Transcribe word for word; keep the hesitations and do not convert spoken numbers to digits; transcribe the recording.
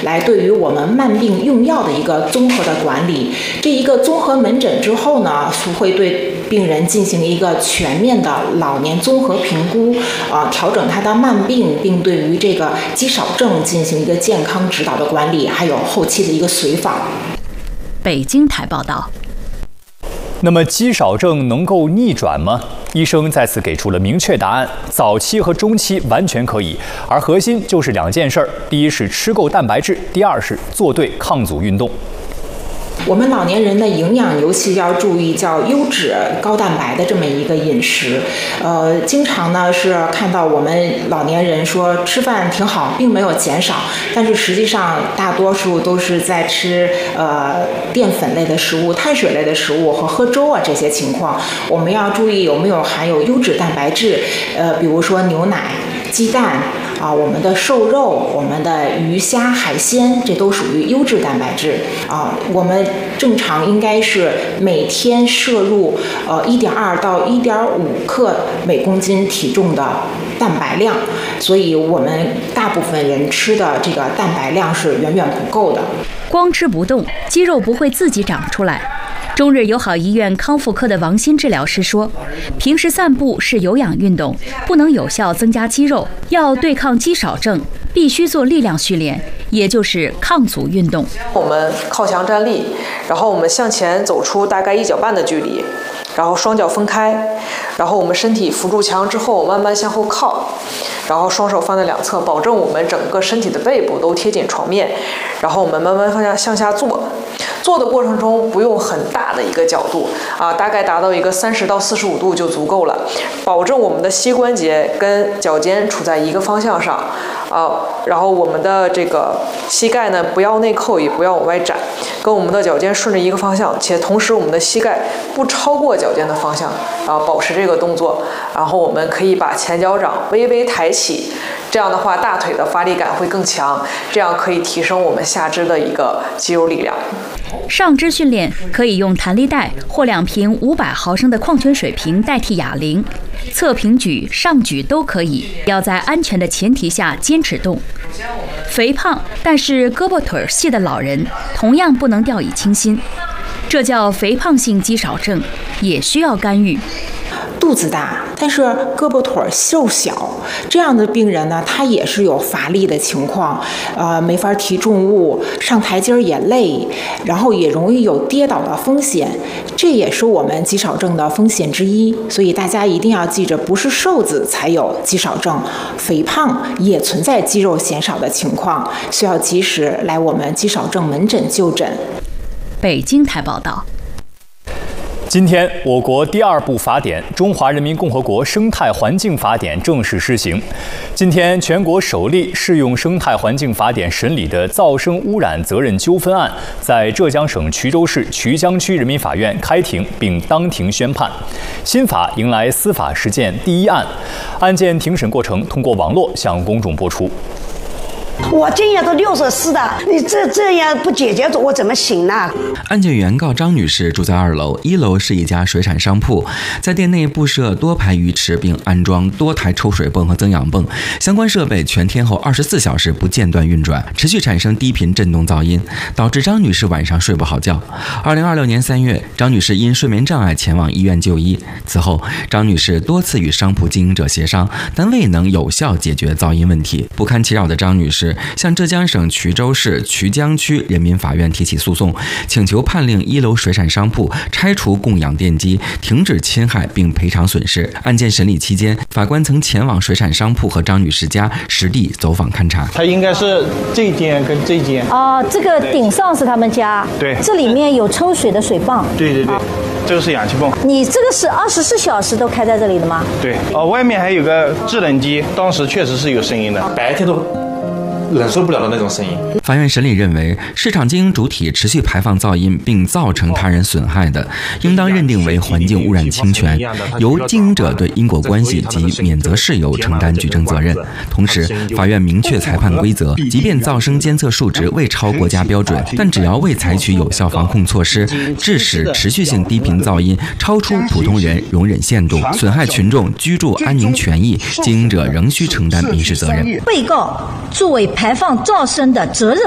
来对于我们慢病用药的一个综合的管理。这一个综合门诊之后呢，会对病人进行一个全面的老年综合评估，啊、呃，调整他的慢病，并对于这个肌少症进行一个健康指导的管理，还有后期的一个随访。 北京台报道。 那么肌少症能够逆转吗？医生再次给出了明确答案：早期和中期完全可以，而核心就是两件事儿：第一是吃够蛋白质，第二是做对抗阻运动。 我们老年人的营养尤其要注意叫优质高蛋白的这么一个饮食。呃，经常呢是看到我们老年人说吃饭挺好，并没有减少，但是实际上大多数都是在吃呃淀粉类的食物、碳水类的食物和喝粥啊这些情况。我们要注意有没有含有优质蛋白质，呃，比如说牛奶、鸡蛋。啊，我们的瘦肉、我们的鱼虾海鲜，这都属于优质蛋白质啊。我们正常应该是每天摄入呃一点二到一点五克每公斤体重的蛋白量，所以我们大部分人吃的这个蛋白量是远远不够的。 光吃不动，肌肉不会自己长出来。中日友好医院康复科的王鑫治疗师说，平时散步是有氧运动，不能有效增加肌肉，要对抗肌少症，必须做力量训练，也就是抗阻运动。 我们靠墙站立，然后我们向前走出大概一脚半的距离，然后双脚分开，然后我们身体扶住墙之后慢慢向后靠，然后双手放在两侧，保证我们整个身体的背部都贴紧床面，然后我们慢慢向下向下坐。做的过程中不用很大的一个角度啊，大概达到一个三十到四十五度就足够了，保证我们的膝关节跟脚尖处在一个方向上啊，然后我们的这个膝盖呢不要内扣，也不要往外展，跟我们的脚尖顺着一个方向，且同时我们的膝盖不超过脚尖的方向啊，保持这个动作，然后我们可以把前脚掌微微抬起，这样的话大腿的发力感会更强，这样可以提升我们下肢的一个肌肉力量。 上肢训练可以用弹力带或两瓶五百毫升的矿泉水瓶代替哑铃，侧平举、上举都可以，要在安全的前提下坚持动。肥胖但是胳膊腿细的老人同样不能掉以轻心，这叫肥胖性肌少症，也需要干预。 肚子大，但是胳膊腿瘦小，这样的病人呢，他也是有乏力的情况，呃，没法提重物，上台阶也累，然后也容易有跌倒的风险，这也是我们肌少症的风险之一。所以大家一定要记着，不是瘦子才有肌少症，肥胖也存在肌肉减少的情况，需要及时来我们肌少症门诊就诊。 北京台报道。 今天，我国第二部法典《中华人民共和国生态环境法典》正式施行。今天，全国首例适用生态环境法典审理的噪声污染责任纠纷案，在浙江省衢州市衢江区人民法院开庭并当庭宣判。新法迎来司法实践第一案，案件庭审过程通过网络向公众播出。 我今年都六十四了，你这这样不解决我怎么行呢？ 案件原告张女士住在二楼，一楼是一家水产商铺，在店内布设多排鱼池，并安装多台抽水泵和增氧泵，相关设备全天候二十四小时不间断运转，持续产生低频震动噪音，导致张女士晚上睡不好觉。二零二六年三月，张女士因睡眠障碍前往医院就医，此后张女士多次与商铺经营者协商，但未能有效解决噪音问题。不堪其扰的张女士向浙江省衢州市衢江区人民法院提起诉讼，请求判令一楼水产商铺拆除供氧电机，停止侵害并赔偿损失。案件审理期间，法官曾前往水产商铺和张女士家实地走访勘察。 它应该是这一间跟这一间啊，这个顶上是他们家， 对， 这里面有抽水的水泵， 对对对，啊、这个是氧气泵。 你这个是二十四小时都开在这里的吗？ 对，哦、呃，外面还有个制冷机，当时确实是有声音的， 白天都忍受不了的那种声音。 法院审理认为，市场经营主体持续排放噪音并造成他人损害的，应当认定为环境污染侵权，由经营者对因果关系及免责事由承担举证责任。同时，法院明确裁判规则，即便噪声监测数值未超国家标准，但只要未采取有效防控措施，致使持续性低频噪音超出普通人容忍限度，损害群众居住安宁权益，经营者仍需承担民事责任。 被告作为排放噪声的责任